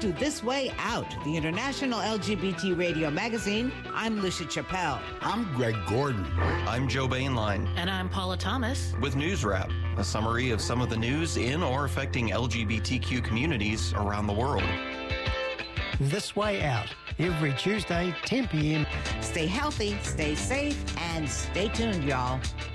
to This Way Out, the international LGBT radio magazine. I'm Lucia Chappelle. I'm Greg Gordon. I'm Joe Bainline. And I'm Paula Thomas. With News Wrap, a summary of some of the news in or affecting LGBTQ communities around the world. This Way Out, every Tuesday, 10 p.m. Stay healthy, stay safe, and stay tuned, y'all.